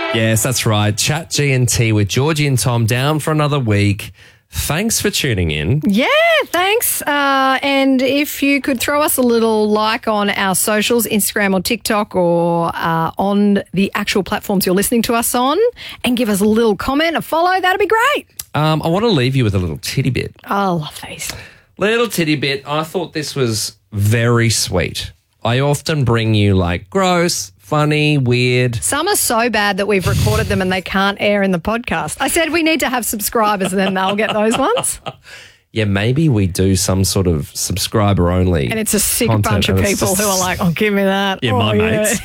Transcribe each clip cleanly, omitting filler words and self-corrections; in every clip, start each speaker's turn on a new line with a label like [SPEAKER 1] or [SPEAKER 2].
[SPEAKER 1] Yes, that's right. Chat G&T with Georgie and Tom down for another week. Thanks for tuning in.
[SPEAKER 2] Yeah, thanks. And if you could throw us a little like on our socials, Instagram or TikTok or on the actual platforms you're listening to us on, and give us a little comment, a follow, that'd be great.
[SPEAKER 1] I want to leave you with a little titty bit.
[SPEAKER 2] Oh, I love these.
[SPEAKER 1] Little titty bit. I thought this was very sweet. I often bring you like gross, funny, weird.
[SPEAKER 2] Some are so bad that we've recorded them and they can't air in the podcast. I said we need to have subscribers and then they'll get those ones.
[SPEAKER 1] Yeah, maybe we do some sort of subscriber only.
[SPEAKER 2] And it's a sick bunch of people who are like, oh, give me that.
[SPEAKER 1] Yeah, my mates.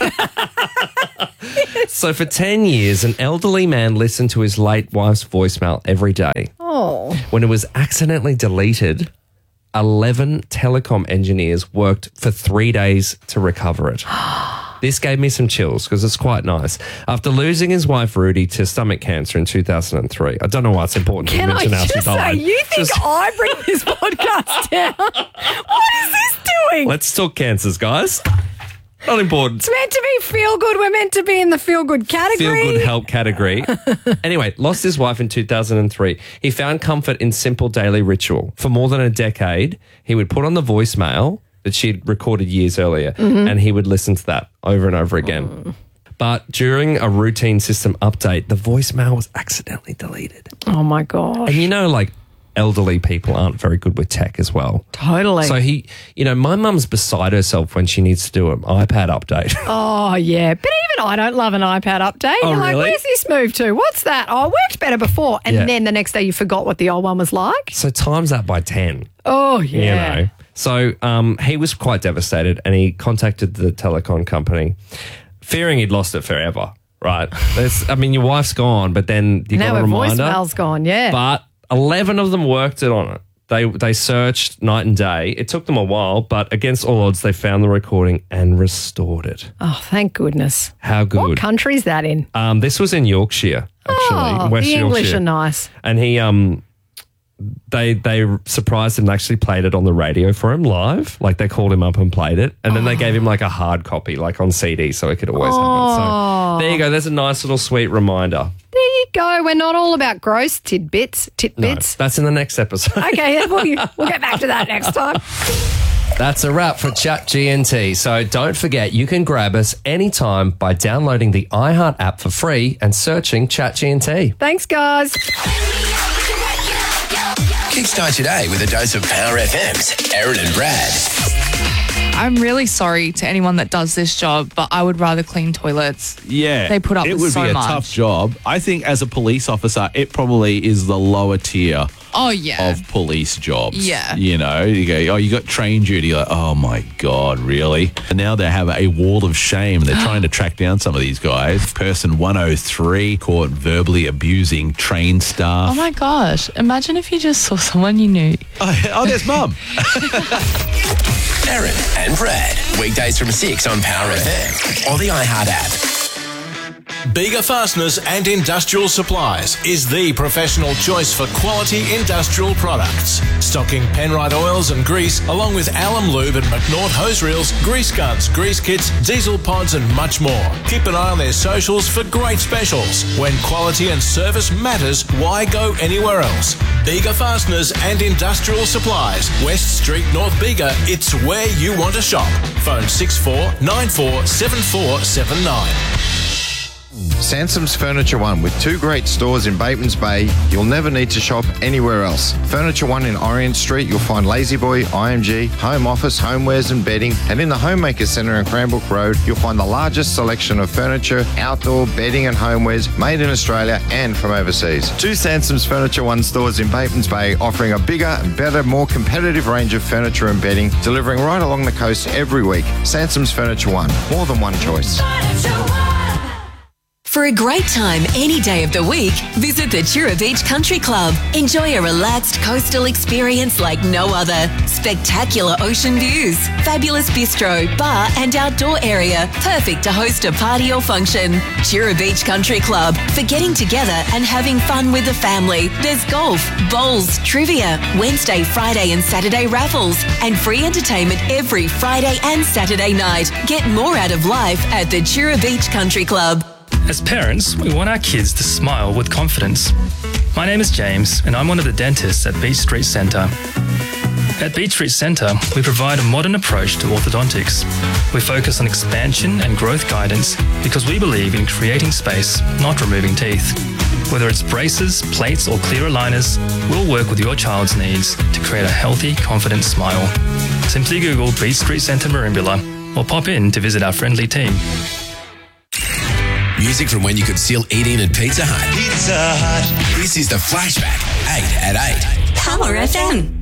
[SPEAKER 1] So for 10 years, an elderly man listened to his late wife's voicemail every day.
[SPEAKER 2] Oh.
[SPEAKER 1] When it was accidentally deleted, 11 telecom engineers worked for 3 days to recover it. This gave me some chills because it's quite nice. After losing his wife, Rudy, to stomach cancer in 2003. I don't know why it's important to mention how she died.
[SPEAKER 2] Can I just say, you think I bring this podcast down? What is this doing?
[SPEAKER 1] Let's talk cancers, guys. Not important.
[SPEAKER 2] It's meant to be feel good. We're meant to be in the feel good category.
[SPEAKER 1] Feel good help category. Anyway, lost his wife in 2003. He found comfort in simple daily ritual. For more than a decade, he would put on the voicemail that she'd recorded years earlier, and he would listen to that over and over again. But during a routine system update, the voicemail was accidentally deleted.
[SPEAKER 2] Oh, my God.
[SPEAKER 1] And you know, like, elderly people aren't very good with tech as well.
[SPEAKER 2] Totally.
[SPEAKER 1] So my mum's beside herself when she needs to do an iPad update.
[SPEAKER 2] Oh, yeah. But even I don't love an iPad update.
[SPEAKER 1] Oh,
[SPEAKER 2] You're like,
[SPEAKER 1] really?
[SPEAKER 2] where's this moved to? What's that? Oh, it worked better before. And then the next day you forgot what the old one was like.
[SPEAKER 1] So times that by 10.
[SPEAKER 2] Oh, yeah.
[SPEAKER 1] You know. So he was quite devastated and he contacted the telecom company, fearing he'd lost it forever, right? Your wife's gone, but then you got a reminder.
[SPEAKER 2] Now her voicemail's gone, yeah.
[SPEAKER 1] But 11 of them worked it on it. They searched night and day. It took them a while, but against all odds, they found the recording and restored it.
[SPEAKER 2] Oh, thank goodness.
[SPEAKER 1] How good.
[SPEAKER 2] What country's that in?
[SPEAKER 1] This was in Yorkshire, actually. West
[SPEAKER 2] the English
[SPEAKER 1] Yorkshire.
[SPEAKER 2] are nice.
[SPEAKER 1] And he... They surprised him and actually played it on the radio for him live. Like they called him up and played it. And then they gave him like a hard copy, like on CD, so it could always have it. So there you go. There's a nice little sweet reminder.
[SPEAKER 2] There you go. We're not all about gross titbits.
[SPEAKER 1] No, that's in the next episode.
[SPEAKER 2] Okay, we'll get back to that next time.
[SPEAKER 1] That's a wrap for Chat G&T. So don't forget, you can grab us anytime by downloading the iHeart app for free and searching Chat G&T.
[SPEAKER 2] Thanks, guys.
[SPEAKER 3] Kickstart your day with a dose of Power FM's Erin and Brad.
[SPEAKER 4] I'm really sorry to anyone that does this job, but I would rather clean toilets.
[SPEAKER 5] Yeah.
[SPEAKER 4] They put up with so much.
[SPEAKER 5] It would be a tough job. I think as a police officer, it probably is the lower tier of police jobs.
[SPEAKER 4] Yeah.
[SPEAKER 5] You know, you go, oh, you got train duty. Like, oh my God, really? And now they have a wall of shame. They're trying to track down some of these guys. Person 103 caught verbally abusing train staff.
[SPEAKER 4] Oh my gosh. Imagine if you just saw someone you knew.
[SPEAKER 5] Oh, there's Mum.
[SPEAKER 3] Erin and Brad. Weekdays from 6 on Power FM or the iHeart app.
[SPEAKER 6] Bega Fasteners and Industrial Supplies is the professional choice for quality industrial products. Stocking Penrite oils and grease, along with Alum Lube and McNaught hose reels, grease guns, grease kits, diesel pods and much more. Keep an eye on their socials for great specials. When quality and service matters, why go anywhere else? Bega Fasteners and Industrial Supplies, West Street, North Bega. It's where you want to shop. Phone 64947479.
[SPEAKER 7] Sansom's Furniture One, with 2 great stores in Batemans Bay, you'll never need to shop anywhere else. Furniture One in Orient Street, you'll find Lazy Boy, IMG, Home Office, Homewares and Bedding, and in the Homemaker Centre in Cranbrook Road, you'll find the largest selection of furniture, outdoor, bedding and homewares made in Australia and from overseas. 2 Sansom's Furniture One stores in Batemans Bay, offering a bigger and better, more competitive range of furniture and bedding, delivering right along the coast every week. Sansom's Furniture One, more than one choice.
[SPEAKER 8] For a great time any day of the week, visit the Chura Beach Country Club. Enjoy a relaxed coastal experience like no other. Spectacular ocean views, fabulous bistro, bar and outdoor area, perfect to host a party or function. Chura Beach Country Club, for getting together and having fun with the family. There's golf, bowls, trivia, Wednesday, Friday and Saturday raffles, and free entertainment every Friday and Saturday night. Get more out of life at the Chura Beach Country Club.
[SPEAKER 9] As parents, we want our kids to smile with confidence. My name is James, and I'm one of the dentists at Beach Street Centre. At Beach Street Centre, we provide a modern approach to orthodontics. We focus on expansion and growth guidance because we believe in creating space, not removing teeth. Whether it's braces, plates, or clear aligners, we'll work with your child's needs to create a healthy, confident smile. Simply Google Beach Street Centre Merimbula or pop in to visit our friendly team.
[SPEAKER 3] Music from when you could still eat in at Pizza Hut. Pizza Hut. This is the Flashback, 8 at 8.
[SPEAKER 8] Power FM.